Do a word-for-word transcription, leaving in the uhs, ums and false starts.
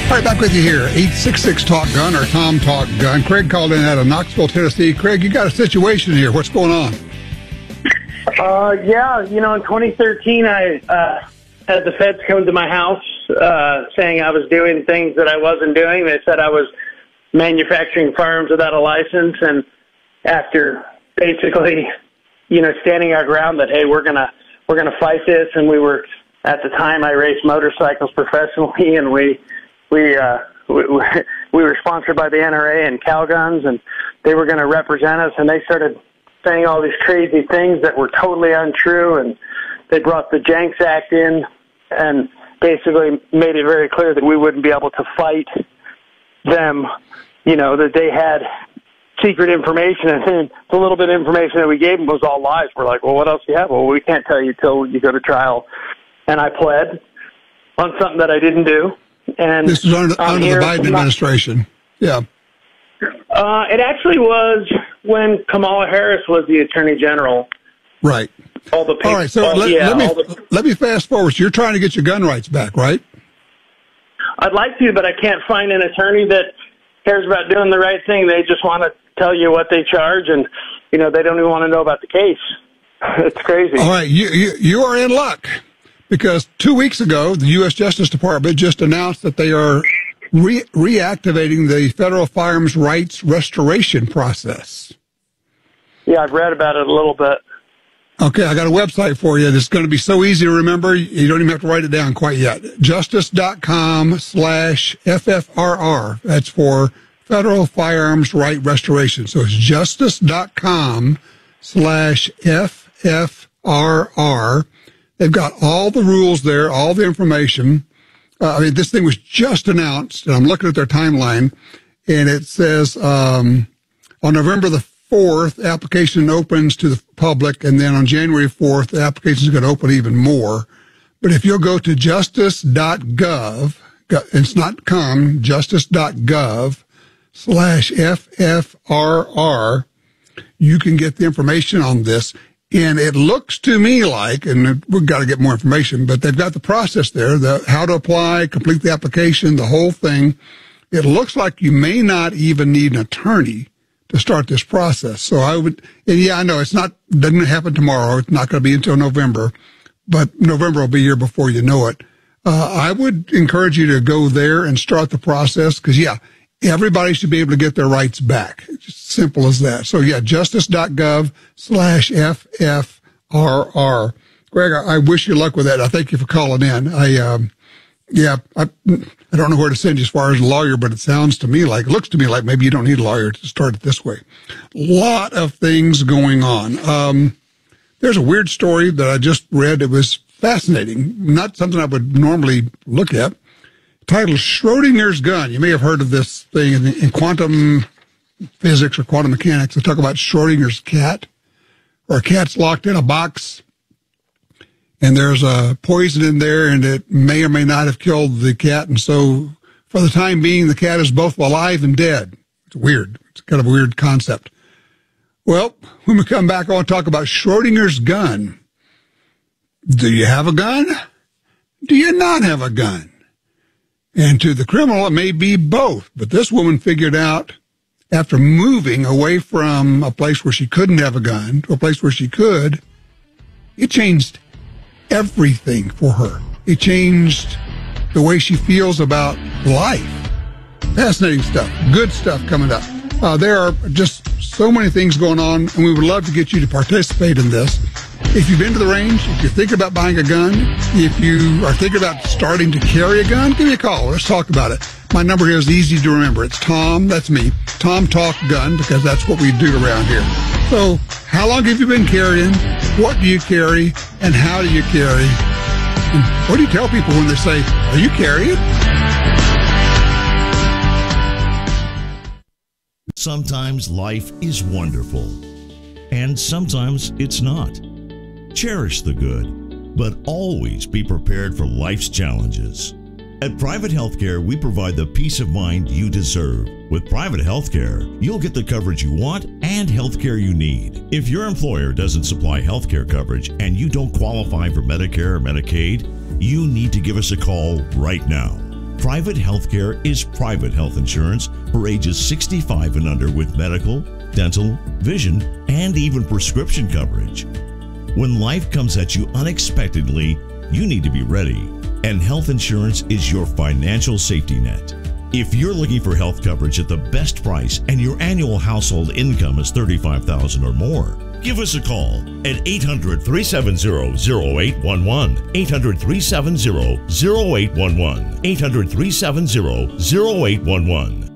All right, back with you here. eight six six talk gun or Tom Talk Gun. Craig called in out of Knoxville, Tennessee. Craig, you got a situation here. What's going on? Uh, yeah, you know, in twenty thirteen, I uh, had the feds come to my house uh, saying I was doing things that I wasn't doing. They said I was manufacturing firearms without a license, and after basically, you know, standing our ground that, hey, we're gonna we're gonna fight this, and we were at the time I raced motorcycles professionally, and we we uh, we, we were sponsored by the N R A and Calguns, and they were going to represent us, and they started saying all these crazy things that were totally untrue, and they brought the Jenks Act in and basically made it very clear that we wouldn't be able to fight them, you know, that they had secret information, and then the little bit of information that we gave them was all lies. We're like, well, what else do you have? Well, we can't tell you till you go to trial. And I pled on something that I didn't do. And this is under, under the Biden administration. Yeah. Uh, it actually was when Kamala Harris was the Attorney General. Right. All the papers, all right. So all, let, yeah, let me the, let me fast forward. So you're trying to get your gun rights back, right? I'd like to, but I can't find an attorney that cares about doing the right thing. They just want to tell you what they charge, and you know they don't even want to know about the case. It's crazy. All right, you you, you are in luck. Because two weeks ago, the U S Justice Department just announced that they are re- reactivating the federal firearms rights restoration process. Yeah, I've read about it a little bit. Okay, I got a website for you that's going to be so easy to remember, you don't even have to write it down quite yet. Justice.com slash FFRR. That's for Federal Firearms Right Restoration. So it's justice.com slash FFRR. They've got all the rules there, all the information. Uh, I mean, this thing was just announced, and I'm looking at their timeline, and it says um, on November the fourth, application opens to the public, and then on January fourth, the application is going to open even more. But if you'll go to justice.gov, it's not com, justice.gov slash FFRR, you can get the information on this. And it looks to me like, and we've got to get more information, but they've got the process there, the how to apply, complete the application, the whole thing. It looks like you may not even need an attorney to start this process. So I would, and yeah, I know it's not, doesn't happen tomorrow. It's not going to be until November, but November will be here before you know it. Uh, I would encourage you to go there and start the process because, yeah, everybody should be able to get their rights back. It's just simple as that. So, yeah, justice.gov slash FFRR. Greg, I, I wish you luck with that. I thank you for calling in. I, um, yeah, I, I don't know where to send you as far as a lawyer, but it sounds to me like, it looks to me like maybe you don't need a lawyer to start it this way. A lot of things going on. Um, there's a weird story that I just read. It was fascinating. Not something I would normally look at. Titled Schrodinger's Gun. You may have heard of this thing in, in quantum physics or quantum mechanics. They talk about Schrodinger's cat, or a cat's locked in a box, and there's a poison in there, and it may or may not have killed the cat. And so for the time being, the cat is both alive and dead. It's weird. It's kind of a weird concept. Well, when we come back, I want to talk about Schrodinger's gun. Do you have a gun? Do you not have a gun? And to the criminal, it may be both. But this woman figured out, after moving away from a place where she couldn't have a gun to a place where she could, it changed everything for her. It changed the way she feels about life. Fascinating stuff. Good stuff coming up. Uh, there are just so many things going on, and we would love to get you to participate in this. If you've been to the range, if you're thinking about buying a gun, if you are thinking about starting to carry a gun, give me a call. Let's talk about it. My number here is easy to remember. It's Tom, that's me, Tom Talk Gun, because that's what we do around here. So, how long have you been carrying? What do you carry? And how do you carry? And what do you tell people when they say, are you carrying? Sometimes life is wonderful, and sometimes it's not. Cherish the good, but always be prepared for life's challenges. At Private Healthcare, we provide the peace of mind you deserve. With Private Healthcare, you'll get the coverage you want and healthcare you need. If your employer doesn't supply healthcare coverage and you don't qualify for Medicare or Medicaid, you need to give us a call right now. Private healthcare is private health insurance for ages sixty-five and under with medical, dental, vision, and even prescription coverage. When life comes at you unexpectedly, you need to be ready, and health insurance is your financial safety net. If you're looking for health coverage at the best price and your annual household income is thirty-five thousand dollars or more, give us a call at eight hundred, three seven zero, zero eight one one, eight hundred, three seven zero, zero eight one one, eight hundred, three seven zero, zero eight one one.